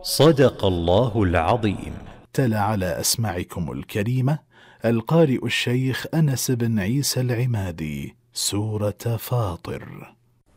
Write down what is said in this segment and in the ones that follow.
صدق الله العظيم. تلا على أسماعكم الكريمة القارئ الشيخ أنس بن عيسى العمادي سورة فاطر.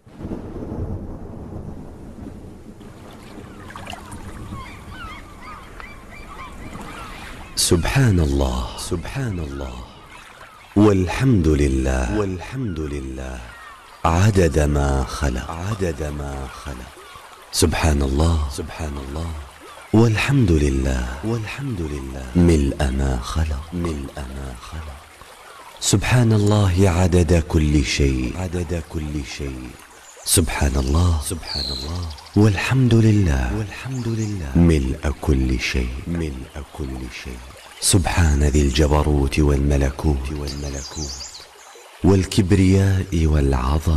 سبحان الله سبحان الله والحمد لله والحمد لله عدد ما خلق عدد ما خلق. سبحان الله سبحان الله والحمد لله والحمد لله ملء ما خلق ملء ما خلق. سبحان الله عدد كل شيء عدد كل شيء. سبحان الله سبحان الله والحمد لله والحمد لله ملء كل شيء ملء كل شيء. سبحان ذي الجبروت والملكوت والكبرياء والعظمة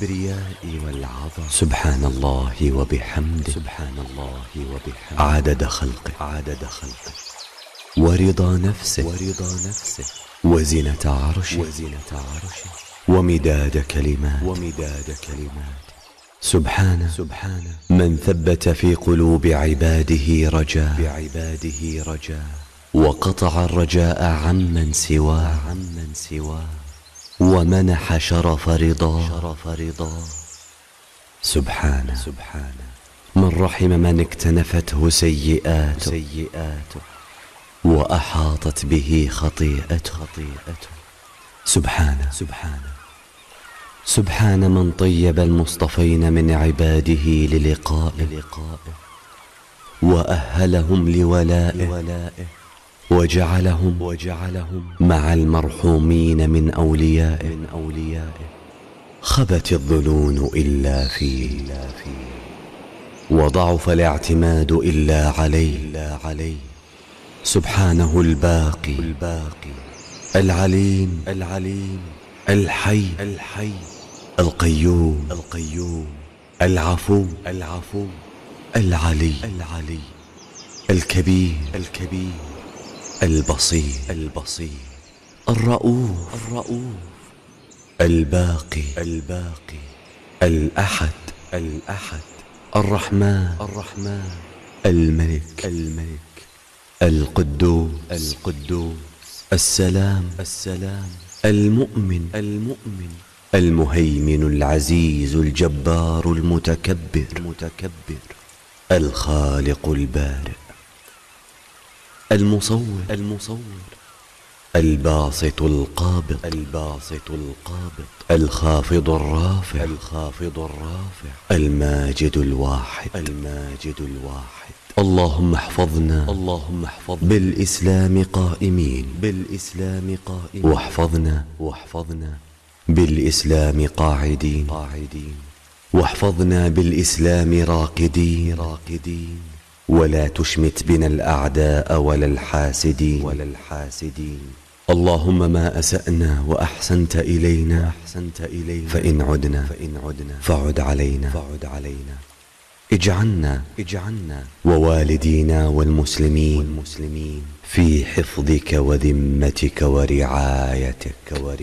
سبحان الله وبحمده سبحان الله وبحمده عدد خلقه ورضا نفسه وزنة عرشه ومداد كلمات سبحانه من ثبت في قلوب عباده رجاء وقطع الرجاء عمن سواه ومنح شرف رضا. سبحانه من رحم من اكتنفته سيئاته وأحاطت به خطيئته. سبحان من طيب المصطفين من عباده للقائه وأهلهم لولائه وجعلهم مع المرحومين من أوليائه. خبت الظنون إلا فيه وضعف الاعتماد إلا عليه. سبحانه الباقي العليم الحي القيوم العفو العلي الكبير البصير الرؤوف الباقي الأحد الرحمن الملك القدوس السلام المؤمن المهيمن العزيز الجبار المتكبر الخالق البارئ المصور الباسط القابض الخافض الرافع الماجد الواحد. اللهم احفظنا بالإسلام قائمين واحفظنا بالإسلام قاعدين واحفظنا بالإسلام راقدين ولا تشمت بنا الأعداء ولا الحاسدين. اللهم ما أسأنا وأحسنت إلينا فإن عدنا فعد علينا. اجعلنا ووالدينا والمسلمين في حفظك وذمتك ورعايتك